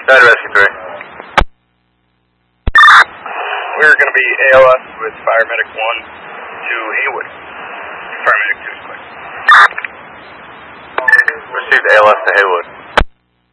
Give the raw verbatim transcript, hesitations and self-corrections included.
Bad Rescue three. We're going to be A L S with Firemedic one to Haywood. Firemedic two is quick. Received A L S to Haywood.